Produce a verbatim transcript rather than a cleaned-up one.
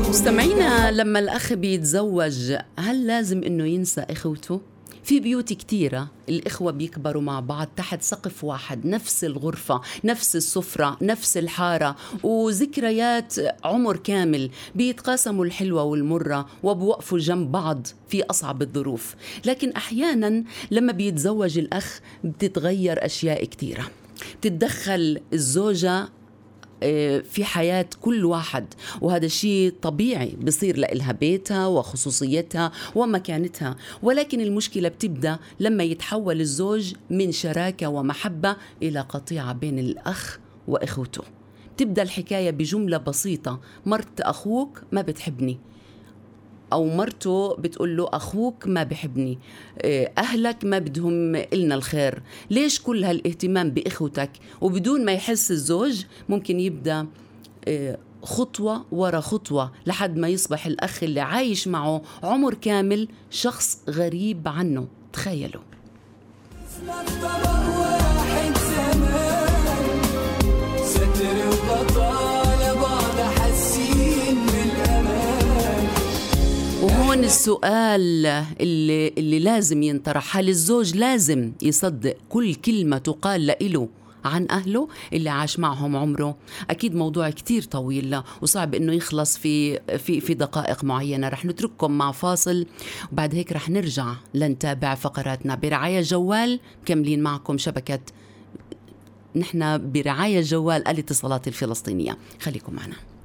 مستمعينا، لما الأخ بيتزوج هل لازم إنه ينسى إخوته؟ في بيوت كتيرة الإخوة بيكبروا مع بعض تحت سقف واحد، نفس الغرفة، نفس السفرة، نفس الحارة، وذكريات عمر كامل، بيتقاسموا الحلوة والمرة وبوقفوا جنب بعض في أصعب الظروف. لكن أحيانا لما بيتزوج الأخ بتتغير أشياء كتيرة، بتتدخل الزوجة في حياة كل واحد، وهذا الشيء طبيعي، بصير لها بيتها وخصوصيتها ومكانتها. ولكن المشكلة بتبدأ لما يتحول الزوج من شراكة ومحبة إلى قطيعة بين الأخ وإخوته. تبدأ الحكاية بجملة بسيطة: مرت أخوك ما بتحبني، أو مرته بتقول له أخوك ما بحبني، أهلك ما بدهم إلنا الخير، ليش كل هالاهتمام بإخوتك؟ وبدون ما يحس الزوج ممكن يبدأ خطوة ورا خطوة لحد ما يصبح الأخ اللي عايش معه عمر كامل شخص غريب عنه. تخيلوا. وهون السؤال اللي, اللي لازم ينطرح: هل الزوج لازم يصدق كل كلمة تقال له عن أهله اللي عاش معهم عمره؟ أكيد موضوع كتير طويل وصعب إنه يخلص في, في, في دقائق معينة. رح نترككم مع فاصل، وبعد هيك رح نرجع لنتابع فقراتنا برعاية جوال. مكملين معكم شبكة، نحن برعاية جوال الاتصالات الفلسطينية. خليكم معنا.